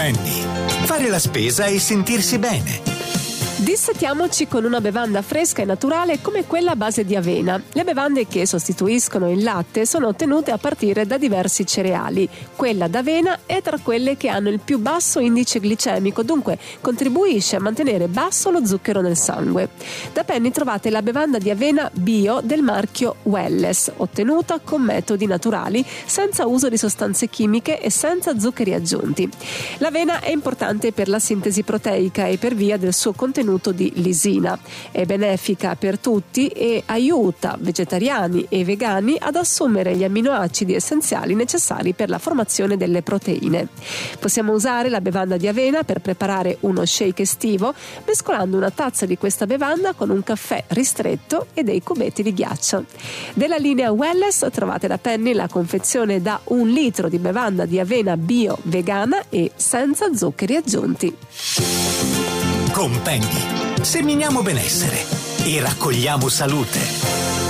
Penny. Fare la spesa e sentirsi bene. Dissetiamoci con una bevanda fresca e naturale come quella a base di avena. Le bevande che sostituiscono il latte sono ottenute a partire da diversi cereali. Quella d'avena è tra quelle che hanno il più basso indice glicemico, dunque contribuisce a mantenere basso lo zucchero nel sangue. Da Penny trovate la bevanda di avena bio del marchio Welless, ottenuta con metodi naturali, senza uso di sostanze chimiche e senza zuccheri aggiunti. L'avena è importante per la sintesi proteica e per via del suo contenuto di lisina. È benefica per tutti e aiuta vegetariani e vegani ad assumere gli amminoacidi essenziali necessari per la formazione delle proteine. Possiamo usare la bevanda di avena per preparare uno shake estivo, mescolando una tazza di questa bevanda con un caffè ristretto e dei cubetti di ghiaccio. Della linea Welless trovate da Penny la confezione da 1 litro di bevanda di avena bio vegana e senza zuccheri aggiunti. Con Penny seminiamo benessere e raccogliamo salute.